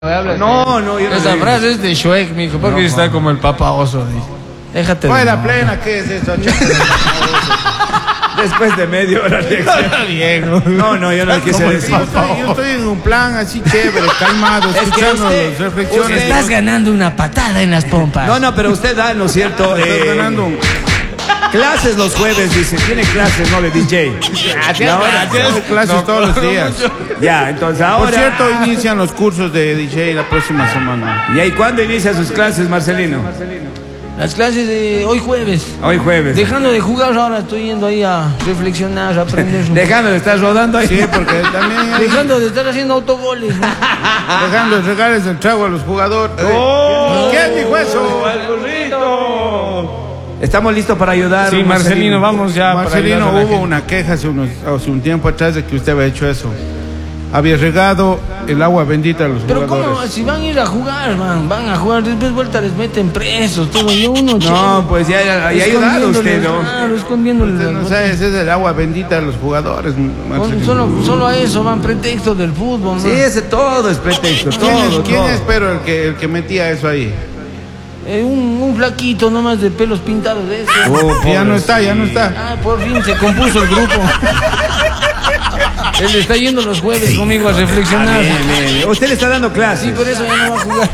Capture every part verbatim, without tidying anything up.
pues habla. No, no, yo no Esa digo. frase es de Shrek, mijo. ¿Por qué No, está no. como el Papa Oso? Dice. Déjate de. Fuera plena, ¿qué es eso? Después de media hora de Está bien, ¿no? No, no, yo no le quise Como decir. yo estoy, yo estoy en un plan así chévere, calmado, Es que escuchando usted- las reflexiones. usted- Estás ganando una patada en las pompas. No, no, pero usted da, ¿no es cierto? Estás Eh, ganando un... Clases los jueves, dice. Tiene clases, no de D J. Y ahora- Tengo clases todos los días. Ya, entonces ahora. Por cierto, inician los cursos de D J la próxima semana. ¿Y ahí cuándo inicia sus clases, Marcelino? Las clases de hoy jueves. Hoy jueves. Dejando de jugar ahora estoy yendo ahí a reflexionar, a aprender. Dejando de estar rodando ahí. Sí, porque también hay- Dejando de estar haciendo autogoles. ¿no? dejando de regalarles el trago a los jugadores. ¡Oh! ¿Quién dijo eso? ¡Al burrito! Estamos listos para ayudar. Sí, Marcelino, vamos ya. para Marcelino, ayudar a la hubo gente. una queja hace, unos, hace un tiempo atrás de que usted había hecho eso. Había regado el agua bendita a los Pero cómo, jugadores. si van a ir a jugar, man, van a jugar, después vuelta les meten presos, todo, y uno... No, pues ya, ya, ya ha ayudado usted, ¿no? Claro, escondiéndole Usted las no sabe, ese es el agua bendita a los jugadores. Con- Marcelino. Solo, solo a eso van pretextos del fútbol, ¿no? Sí, ese todo es pretexto, ¿Quién, es, todo, quién todo. es, pero, el que, el que metía eso ahí? Eh, un, un flaquito nomás de pelos pintados de eso. Oh, ya no está, ya no está. Ah, por fin se compuso el grupo. Él está yendo los jueves conmigo a reflexionar. Bien, bien. Usted le está dando clases. Sí, por eso ya no va a jugar.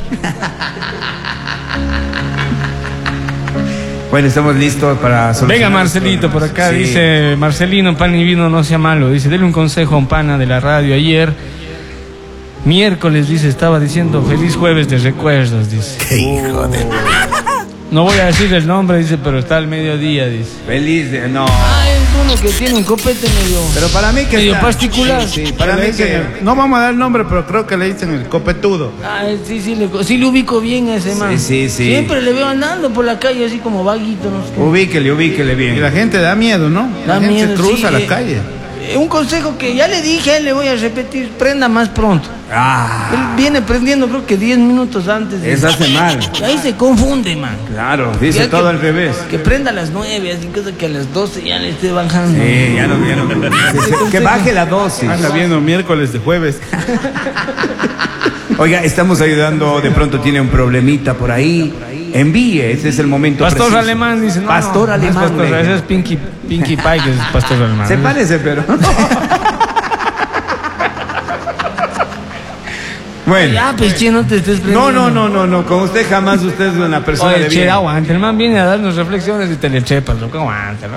Bueno, estamos listos para solucionar Venga, los Marcelito, por problemas. acá Sí. dice Marcelino, pan y vino no sea malo. Dice, dele un consejo a un pana de la radio ayer. Miércoles, dice, estaba diciendo feliz jueves de recuerdos, dice. Qué hijo de... No voy a decir el nombre, dice, pero está al mediodía, dice. Feliz de... No. Ah, es uno que tiene un copete medio... Pero para mí que medio está- particular. Sí, sí, para Le mí dicen que... el- no vamos a dar el nombre, pero creo que le dicen el copetudo. Ah, sí, sí, le, sí le ubico bien a ese man. sí, sí. Siempre le veo andando por la calle así como vaguito, no sé qué. Ubíquele, ubíquele Y bien. la gente da miedo, ¿no? La Da gente miedo, cruza sí, la eh. calle. Eh, Un consejo que ya le dije, a él le voy a repetir, prenda más pronto. Ah, Él viene prendiendo creo que diez minutos antes. de- eso hace mal. Y ahí se confunde, man. Claro, dice Ya todo que- al revés. Que prenda a las nueve, así cosa que a las doce ya le esté bajando. Sí, ya no, ya no. Que, que baje la dosis. Anda viendo miércoles de jueves. Oiga, estamos ayudando, de pronto tiene un problemita por ahí. Envíe, este es el momento Pastor preciso. alemán, dice. No, Pastor no, alemán. no es pastor, venga. ese es Pinky, Pinky Pie, que es pastor alemán. Se parece, pero... Bueno. Ya, pues, che, no te estés prendiendo. No, no, no, no, no. Con usted jamás usted es una persona Oye, de che, bien. aguanta. El man viene a darnos reflexiones y te le chepas, loco. Aguanta, ¿no?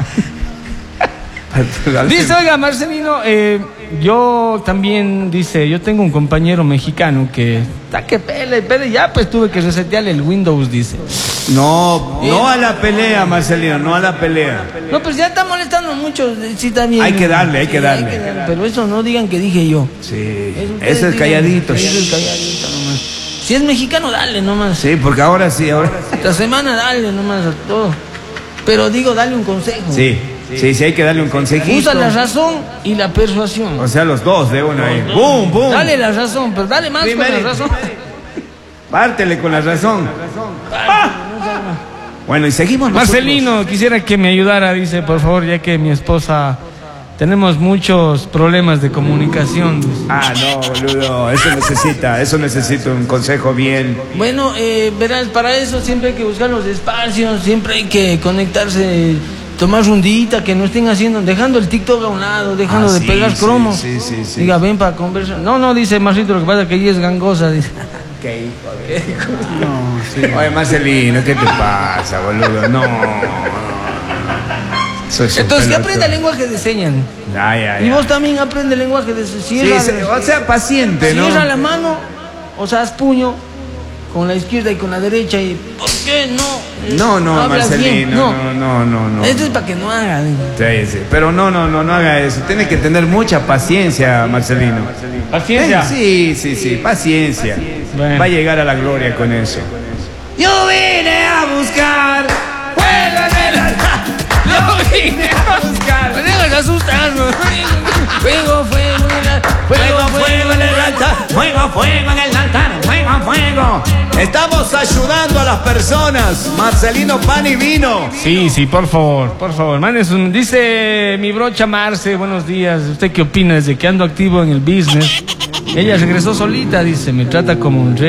Dice, oiga, Marcelino, eh, yo también, dice, yo tengo un compañero mexicano que está que pele, pele, ya pues tuve que resetearle el Windows, dice. No, no a la pelea, Marcelino, no a la pelea. No, pues ya está molestando mucho, sí está bien. Hay que darle, hay Sí, que darle. Pero eso no digan que dije yo. Sí, Eso ustedes ese es digan, calladito. Eso es calladito nomás. Si es mexicano, dale nomás. Sí, porque ahora sí, ahora Esta semana dale nomás a todo. Pero digo, dale un consejo. sí. Sí, sí, hay que darle un consejito. Usa la razón y la persuasión. O sea, los dos de uno ahí. ¡Bum, bum! Dale la razón, pero dale más Primero. con la razón. Pártele con la razón. Bueno, y seguimos nosotros. Marcelino, quisiera que me ayudara, dice, por favor, ya que mi esposa, tenemos muchos problemas de comunicación. Dice. Ah, no, boludo, eso necesita, eso necesita un consejo bien. Bueno, eh, verás, para eso siempre hay que buscar los espacios, siempre hay que conectarse, tomar rundita, que no estén haciendo, dejando el TikTok a un lado, dejando Ah, de sí, pegar sí, cromos. sí, sí, sí. Diga, ven para conversar. No, no, dice Marcito, lo que pasa es que ella es gangosa, dice. Qué hijo de... No, sí. Oye, Marcelino, ¿qué te pasa, boludo? No. Soy un Entonces, que pelotudo. aprenda el lenguaje de señas. Ya, ya, Y ya. vos también aprende el lenguaje de señas. Sí, Cierra, sí, o sea, paciente, ¿no? cierra la mano, o sea, haz puño con la izquierda y con la derecha y ¿por qué no? No, no, Hablas bien. Marcelino, no, no, no, no. Esto es para que no haga. Sí, sí, pero no, no, no, no haga eso. Tiene que tener mucha paciencia, Marcelino. ¿Paciencia? Sí, sí, sí, paciencia. Bueno. Va a llegar a la gloria con eso. Yo vine a buscar fuego en el altar. Yo vine a buscar No dejes de asustarme. Fuego, fuego, en el- fuego, fuego en el altar. Fuego, fuego en el altar. Fuego, fuego. Estamos ayudando a las personas. Marcelino, pan y vino. Sí, sí, por favor, por favor. Mandes un... Dice mi brocha Marce, buenos días. ¿Usted qué opina desde que ando activo en el business? Ella regresó solita, dice, me trata como un rey.